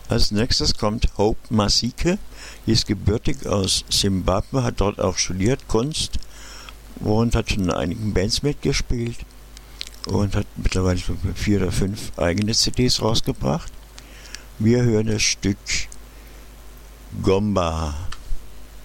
Als nächstes kommt Hope Masike. Die ist gebürtig aus Simbabwe, hat dort auch studiert, Kunst, und hat schon in einigen Bands mitgespielt und hat mittlerweile 4 oder 5 eigene CDs rausgebracht. Wir hören das Stück Gomba.